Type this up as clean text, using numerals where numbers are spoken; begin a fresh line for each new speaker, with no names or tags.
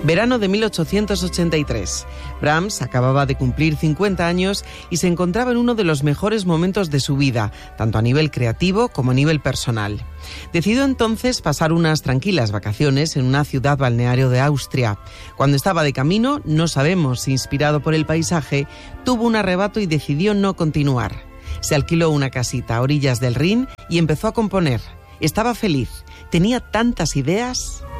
Verano de 1883. Brahms acababa de cumplir 50 años y se encontraba en uno de los mejores momentos de su vida, tanto a nivel creativo como a nivel personal. Decidió entonces pasar unas tranquilas vacaciones en una ciudad balneario de Austria. Cuando estaba de camino, no sabemos si inspirado por el paisaje, tuvo un arrebato y decidió no continuar. Se alquiló una casita a orillas del Rin y empezó a componer. Estaba feliz, tenía tantas ideas.